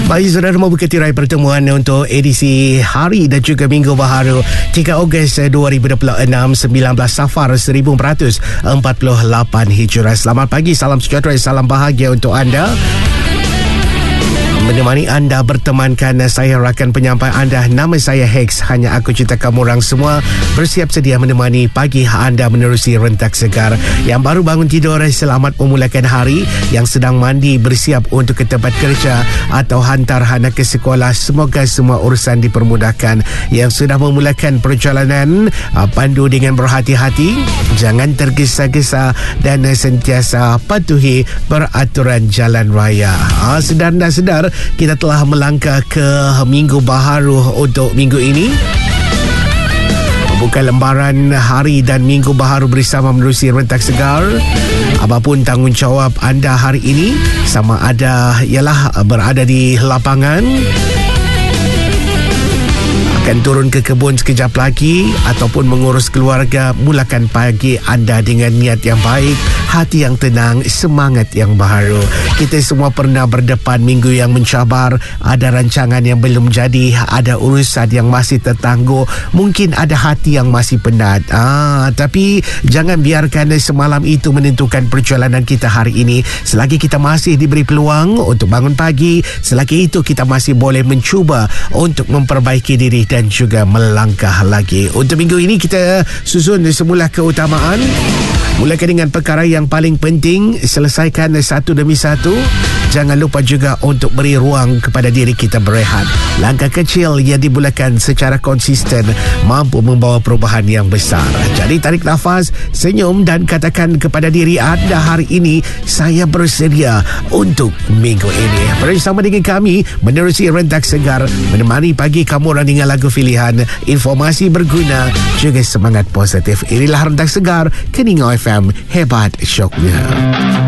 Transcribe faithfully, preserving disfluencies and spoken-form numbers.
Baik, saudara, membuka tirai pertemuan untuk edisi hari dan juga Minggu Baharu tiga Ogos dua ribu dua puluh enam, sembilan belas Safar seribu empat ratus empat puluh lapan Hijrah. Selamat pagi, salam sejahtera, salam bahagia untuk anda. Menemani anda, bertemankan saya rakan penyampai anda. Nama saya Hex, hanya aku cinta kamu orang semua. Bersiap sedia menemani pagi anda menerusi rentak segar. Yang baru bangun tidur, selamat memulakan hari. Yang sedang mandi, bersiap untuk ke tempat kerja atau hantar anak ke sekolah, semoga semua urusan dipermudahkan. Yang sudah memulakan perjalanan, pandu dengan berhati-hati, jangan tergesa-gesa dan sentiasa patuhi peraturan jalan raya. Ha, sedar dan sedar, kita telah melangkah ke Minggu Baharu untuk minggu ini. Buka lembaran hari dan Minggu Baharu bersama menerusi rentak segar. Apapun tanggungjawab anda hari ini, sama ada ialah berada di lapangan, akan turun ke kebun sekejap lagi, ataupun mengurus keluarga, mulakan pagi anda dengan niat yang baik, hati yang tenang, semangat yang baharu. Kita semua pernah berdepan minggu yang mencabar, ada rancangan yang belum jadi, ada urusan yang masih tertangguh, mungkin ada hati yang masih penat. Ah, tapi jangan biarkan semalam itu menentukan perjalanan kita hari ini. Selagi kita masih diberi peluang untuk bangun pagi, selagi itu kita masih boleh mencuba untuk memperbaiki diri dan juga melangkah lagi. Untuk minggu ini kita susun semula keutamaan. Mulakan dengan perkara yang paling penting, selesaikan satu demi satu. Jangan lupa juga untuk beri ruang kepada diri kita berehat. Langkah kecil yang dimulakan secara konsisten mampu membawa perubahan yang besar. Jadi tarik nafas, senyum dan katakan kepada diri anda hari ini, saya bersedia untuk minggu ini. Bersama dengan kami menerusi rentak segar, menemani pagi kamu orang dengan lagu pilihan, informasi berguna, juga semangat positif. Inilah rentak segar Keningau F M, hebat syoknya.